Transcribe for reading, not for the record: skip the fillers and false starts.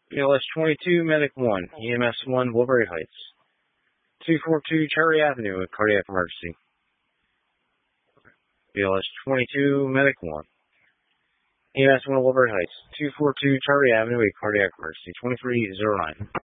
BLS 22, Medic 1, EMS 1, Woodbury Heights. 242 Cherry Avenue, a cardiac emergency. BLS 22, Medic 1. EMS 1, Woodbury Heights. 242 Cherry Avenue, a cardiac emergency. 2309.